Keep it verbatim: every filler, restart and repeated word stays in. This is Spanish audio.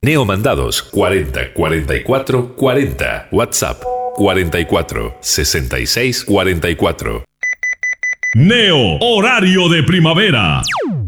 Neo Mandados cuarenta cuarenta y cuatro cuarenta. WhatsApp cuarenta y cuatro sesenta y seis cuarenta y cuatro. Neo, horario de primavera.